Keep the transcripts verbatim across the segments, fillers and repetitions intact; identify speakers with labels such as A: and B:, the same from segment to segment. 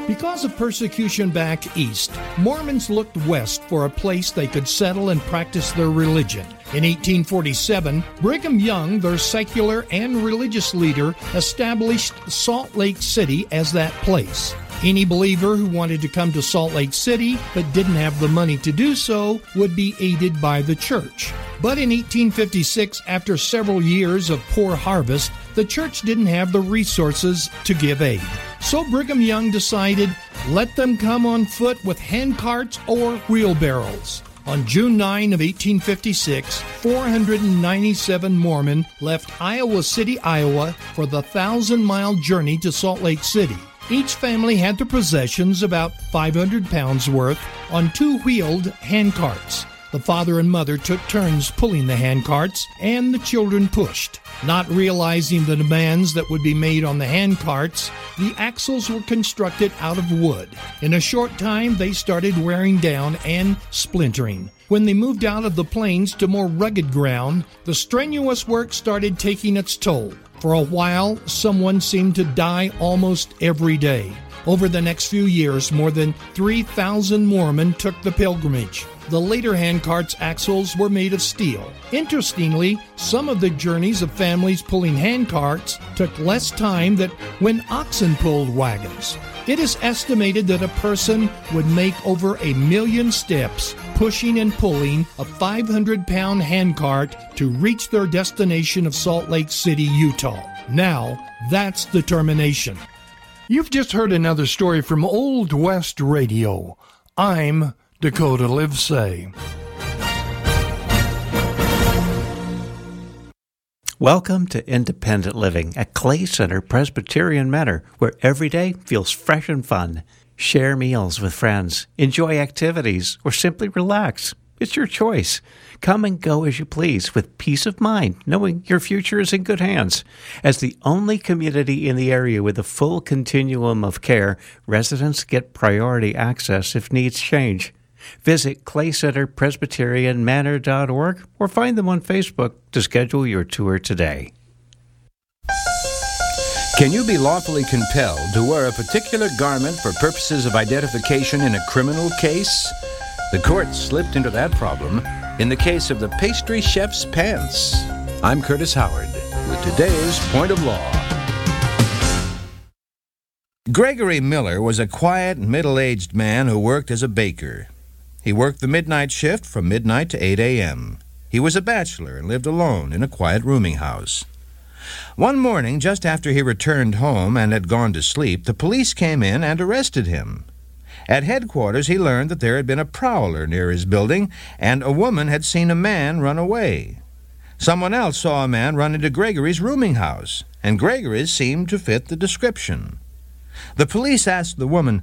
A: Because of persecution back east, Mormons looked west for a place they could settle and practice their religion. In eighteen forty-seven, Brigham Young, their secular and religious leader, established Salt Lake City as that place. Any believer who wanted to come to Salt Lake City but didn't have the money to do so would be aided by the church. But in eighteen fifty-six, after several years of poor harvest, the church didn't have the resources to give aid. So Brigham Young decided, let them come on foot with handcarts or wheelbarrows. On June ninth of eighteen fifty-six, four hundred ninety-seven Mormon left Iowa City, Iowa for the thousand-mile journey to Salt Lake City. Each family had their possessions, about five hundred pounds worth, on two-wheeled handcarts. The father and mother took turns pulling the handcarts, and the children pushed. Not realizing the demands that would be made on the handcarts, the axles were constructed out of wood. In a short time, they started wearing down and splintering. When they moved out of the plains to more rugged ground, the strenuous work started taking its toll. For a while, someone seemed to die almost every day. Over the next few years, more than three thousand Mormon took the pilgrimage. The later handcarts' axles were made of steel. Interestingly, some of the journeys of families pulling handcarts took less time than when oxen pulled wagons. It is estimated that a person would make over a million steps pushing and pulling a five hundred pound handcart to reach their destination of Salt Lake City, Utah. Now, that's determination. You've just heard another story from Old West Radio. I'm Dakota Livesay.
B: Welcome to Independent Living at Clay Center Presbyterian Manor, where every day feels fresh and fun. Share meals with friends, enjoy activities, or simply relax. It's your choice. Come and go as you please with peace of mind, knowing your future is in good hands. As the only community in the area with a full continuum of care, residents get priority access if needs change. Visit clay center presbyterian manor dot org or find them on Facebook to schedule your tour today.
C: Can you be lawfully compelled to wear a particular garment for purposes of identification in a criminal case? The court slipped into that problem in the case of the pastry chef's pants. I'm Curtis Howard with today's Point of Law. Gregory Miller was a quiet, middle-aged man who worked as a baker. He worked the midnight shift from midnight to eight a.m. He was a bachelor and lived alone in a quiet rooming house. One morning, just after he returned home and had gone to sleep, the police came in and arrested him. At headquarters, he learned that there had been a prowler near his building, and a woman had seen a man run away. Someone else saw a man run into Gregory's rooming house, and Gregory's seemed to fit the description. The police asked the woman,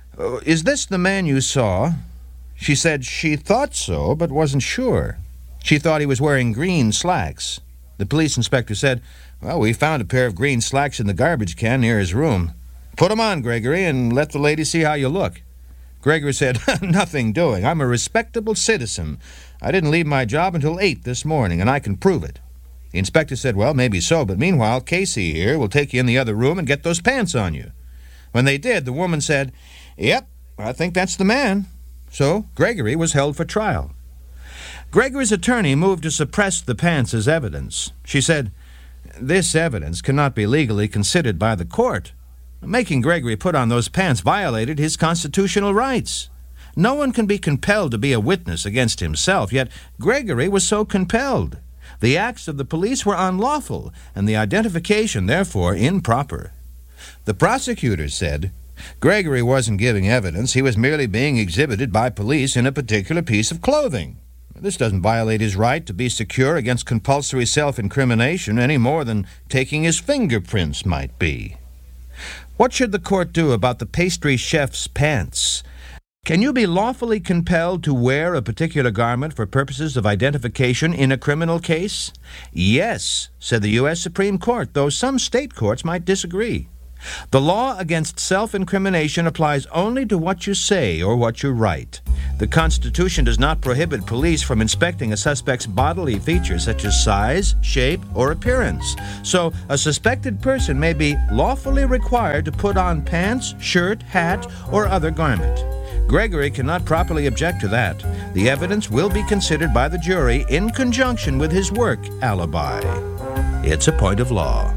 C: "Is this the man you saw?" She said she thought so, but wasn't sure. She thought he was wearing green slacks. The police inspector said, "Well, we found a pair of green slacks in the garbage can near his room. Put 'em on, Gregory, and let the lady see how you look." Gregory said, "Nothing doing. I'm a respectable citizen. I didn't leave my job until eight this morning, and I can prove it." The inspector said, "Well, maybe so, but meanwhile, Casey here will take you in the other room and get those pants on you." When they did, the woman said, "Yep, I think that's the man." So Gregory was held for trial. Gregory's attorney moved to suppress the pants as evidence. She said, "This evidence cannot be legally considered by the court. Making Gregory put on those pants violated his constitutional rights. No one can be compelled to be a witness against himself, yet Gregory was so compelled. The acts of the police were unlawful, and the identification, therefore, improper." The prosecutor said, "Gregory wasn't giving evidence. He was merely being exhibited by police in a particular piece of clothing. This doesn't violate his right to be secure against compulsory self-incrimination any more than taking his fingerprints might be." What should the court do about the pastry chef's pants? Can you be lawfully compelled to wear a particular garment for purposes of identification in a criminal case? Yes, said the U S Supreme Court, though some state courts might disagree. The law against self-incrimination applies only to what you say or what you write. The Constitution does not prohibit police from inspecting a suspect's bodily features such as size, shape, or appearance. So, a suspected person may be lawfully required to put on pants, shirt, hat, or other garment. Gregory cannot properly object to that. The evidence will be considered by the jury in conjunction with his work alibi. It's a point of law.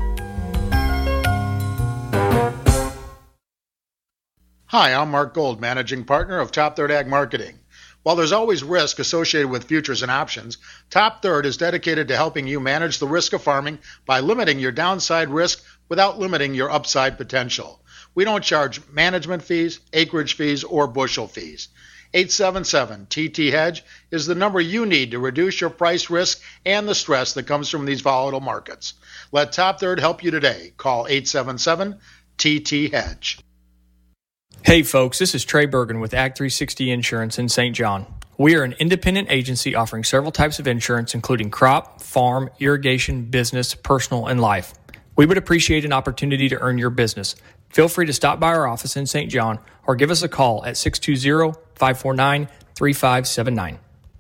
D: Hi, I'm Mark Gold, Managing Partner of Top Third Ag Marketing. While there's always risk associated with futures and options, Top Third is dedicated to helping you manage the risk of farming by limiting your downside risk without limiting your upside potential. We don't charge management fees, acreage fees, or bushel fees. eight seven seven T T Hedge is the number you need to reduce your price risk and the stress that comes from these volatile markets. Let Top Third help you today. Call eight seven seven T T Hedge.
E: Hey folks, this is Trey Bergen with Ag three sixty Insurance in Saint John. We are an independent agency offering several types of insurance, including crop, farm, irrigation, business, personal, and life. We would appreciate an opportunity to earn your business. Feel free to stop by our office in Saint John or give us a call at six two zero, five four nine, three five seven nine.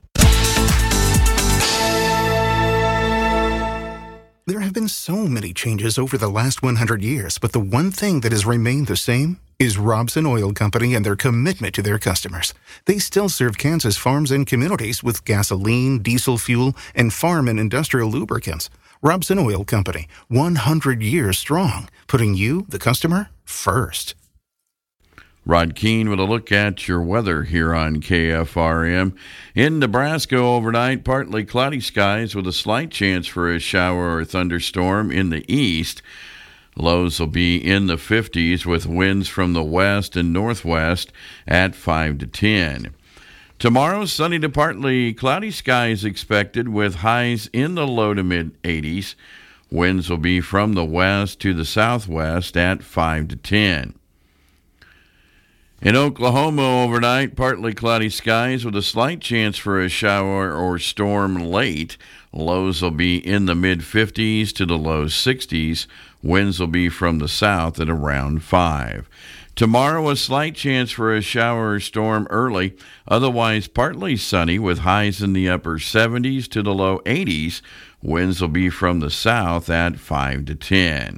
F: There have been so many changes over the last one hundred years, but the one thing that has remained the same is Robson Oil Company and their commitment to their customers. They still serve Kansas farms and communities with gasoline, diesel fuel, and farm and industrial lubricants. Robson Oil Company, one hundred years strong, putting you, the customer, first.
G: Rod Keene with a look at your weather here on K F R M. In Nebraska overnight, partly cloudy skies with a slight chance for a shower or thunderstorm in the east. Lows will be in the fifties with winds from the west and northwest at five to ten. Tomorrow, sunny to partly cloudy skies expected with highs in the low to mid eighties. Winds will be from the west to the southwest at five to ten. In Oklahoma overnight, partly cloudy skies with a slight chance for a shower or storm late. Lows will be in the mid fifties to the low sixties. Winds will be from the south at around five. Tomorrow, a slight chance for a shower or storm early. Otherwise, partly sunny with highs in the upper seventies to the low eighties. Winds will be from the south at five to ten.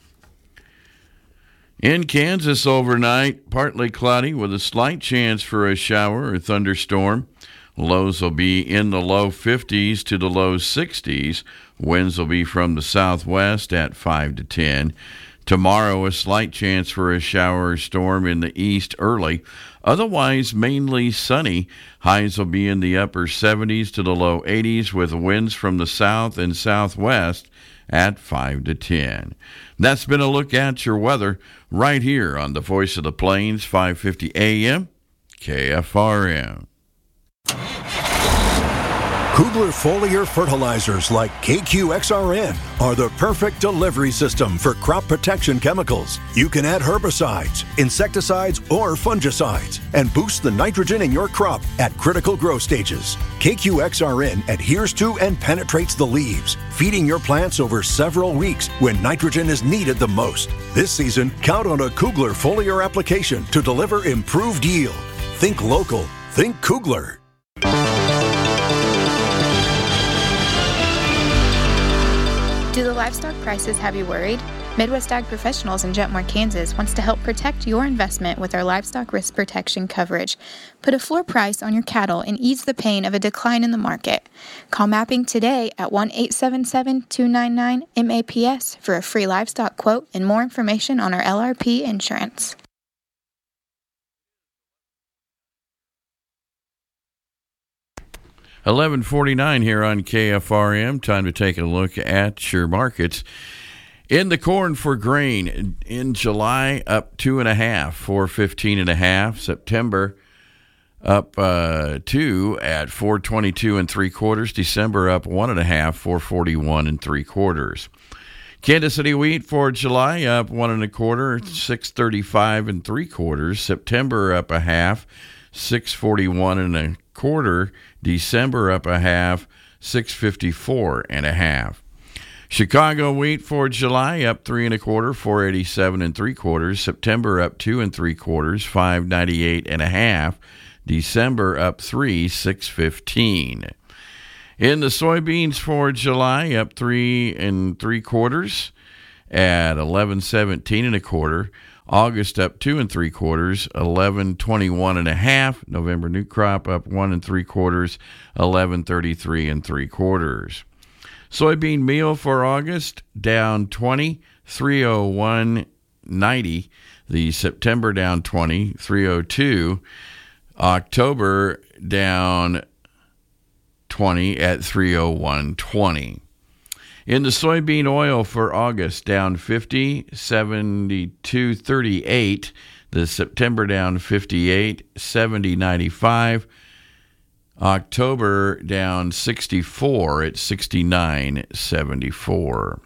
G: In Kansas overnight, partly cloudy with a slight chance for a shower or thunderstorm. Lows will be in the low fifties to the low sixties. Winds will be from the southwest at five to ten. Tomorrow, a slight chance for a shower or storm in the east early. Otherwise, mainly sunny. Highs will be in the upper seventies to the low eighties with winds from the south and southwest at five to ten. That's been a look at your weather right here on the Voice of the Plains, five fifty A M, K F R M.
H: Kugler foliar fertilizers like K Q X R N are the perfect delivery system for crop protection chemicals. You can add herbicides, insecticides, or fungicides and boost the nitrogen in your crop at critical growth stages. K Q X R N adheres to and penetrates the leaves, feeding your plants over several weeks when nitrogen is needed the most. This season, count on a Kugler foliar application to deliver improved yield. Think local. Think Kugler.
I: Do the livestock prices have you worried? Midwest Ag Professionals in Jetmore, Kansas wants to help protect your investment with our livestock risk protection coverage. Put a floor price on your cattle and ease the pain of a decline in the market. Call Mapping today at one eight seven seven, two nine nine, M A P S for a free livestock quote and more information on our L R P insurance.
G: eleven forty-nine here on K F R M. Time to take a look at your markets. In the corn for grain, in July, up two and a half, four fifteen and a half. September, up uh, two at four twenty-two and three quarters. December, up one and a half, four forty-one and three quarters. Kansas City wheat for July, up one and a quarter, six thirty-five and three quarters. September, up a half, six forty-one and a quarter. December, up a half, six fifty-four and a half. Chicago wheat for July, up three and a quarter, four eighty-seven and three quarters. September, up two and three quarters, five ninety-eight and a half. December up three, six fifteen. In the soybeans for July, up three and three quarters at eleven seventeen and a quarter. August up two and three quarters, eleven twenty-one and a half. November new crop up one and three quarters, eleven thirty-three and three quarters. Soybean meal for August down twenty, three oh one ninety. The September down twenty, three oh two. October down twenty at three oh one twenty. In the soybean oil for August, down fifty, seventy-two thirty-eight. The September down fifty-eight, seventy ninety-five. October down sixty-four at sixty-nine seventy-four.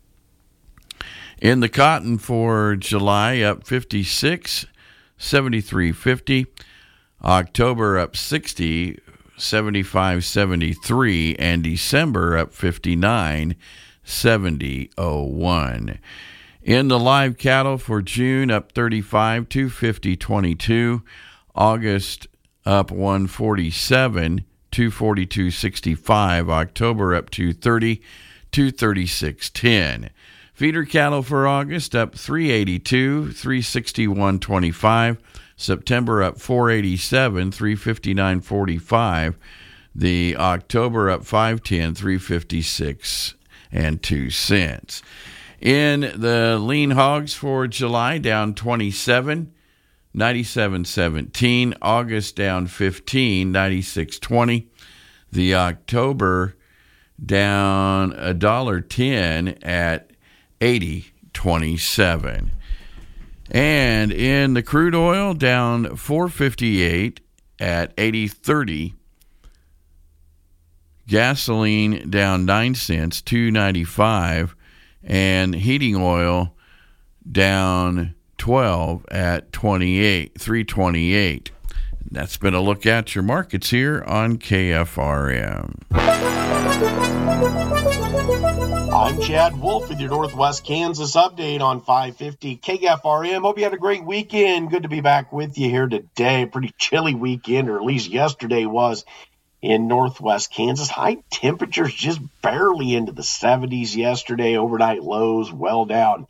G: In the cotton for July, up fifty-six, seventy-three fifty. October up sixty, seventy-five seventy-three, and December up fifty-nine, seventy oh one. In the live cattle for June, up thirty-five, two fifty twenty-two. August up one forty-seven, two forty-two sixty-five. October up two thirty, two thirty-six ten. Feeder cattle for August up three eighty-two, three sixty-one twenty-five. September up four eighty-seven, three fifty-nine forty-five. The October up five ten, three fifty-six and two cents. In the lean hogs for July, down twenty-seven, ninety-seven seventeen. August down fifteen, ninety-six twenty. The October down a dollar ten at eighty twenty-seven. And in the crude oil, down four fifty-eight at eighty thirty. Gasoline down nine cents, two ninety-five. And heating oil down twelve at twenty-eight, three twenty-eight. That's been a look at your markets here on K F R M.
J: I'm Chad Wolf with your Northwest Kansas update on five fifty K F R M. Hope you had a great weekend. Good to be back with you here today. Pretty chilly weekend, or at least yesterday was in Northwest Kansas. High temperatures just barely into the seventies yesterday. Overnight lows well down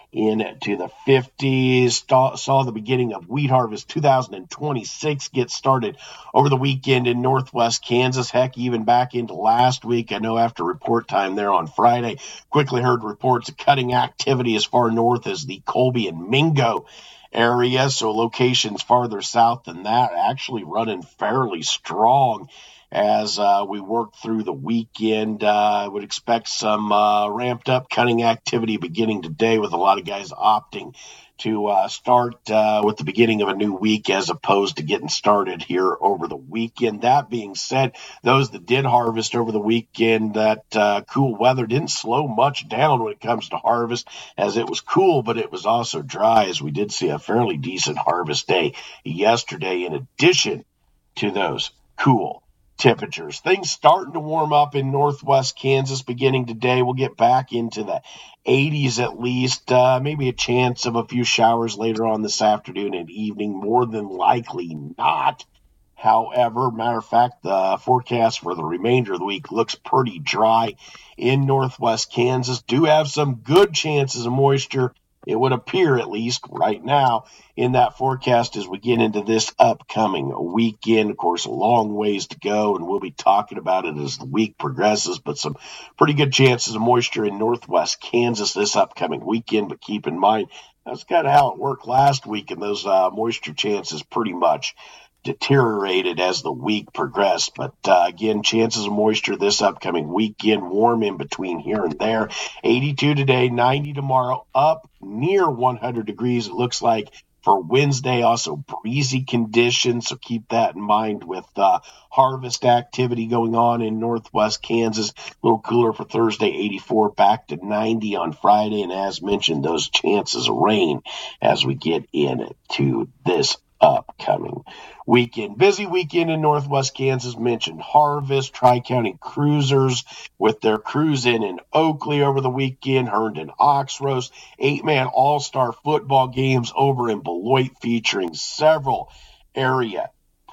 J: into the fifties. Saw the beginning of wheat harvest two thousand twenty-six get started over the weekend in Northwest Kansas. Heck, even back into last week. I know after report time there on Friday, quickly heard reports of cutting activity as far north as the Colby and Mingo area. So locations farther south than that actually running fairly strong as uh, we work through the weekend. uh, I would expect some uh, ramped up cutting activity beginning today, with a lot of guys opting to uh, start uh, with the beginning of a new week as opposed to getting started here over the weekend. That being said, those that did harvest over the weekend, that uh, cool weather didn't slow much down when it comes to harvest, as it was cool, but it was also dry, as we did see a fairly decent harvest day yesterday in addition to those cool temperatures. Things starting to warm up in Northwest Kansas beginning today. We'll get back into the eighties at least. Uh, maybe a chance of a few showers later on this afternoon and evening. More than likely not. However, matter of fact, the forecast for the remainder of the week looks pretty dry in Northwest Kansas. Do have some good chances of moisture, it would appear, at least right now, in that forecast as we get into this upcoming weekend. Of course, a long ways to go, and we'll be talking about it as the week progresses, but some pretty good chances of moisture in Northwest Kansas this upcoming weekend. But keep in mind, that's kind of how it worked last week, and those uh, moisture chances pretty much deteriorated as the week progressed. But uh, again, chances of moisture this upcoming weekend, warm in between here and there. eighty-two today, ninety tomorrow, up near one hundred degrees, it looks like, for Wednesday. Also breezy conditions, so keep that in mind with uh, harvest activity going on in Northwest Kansas. A little cooler for Thursday, eighty-four, back to ninety on Friday, and as mentioned, those chances of rain as we get into this upcoming weekend. Busy weekend in Northwest Kansas. Mentioned harvest. Tri-County Cruisers with their cruise in in Oakley over the weekend. Herndon Ox Roast. Eight-man all-star football games over in Beloit featuring several area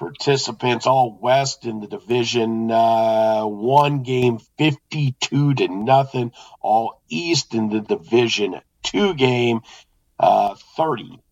J: participants. All West in the division, uh, one game fifty-two to nothing. All East in the division, two game, uh, thirty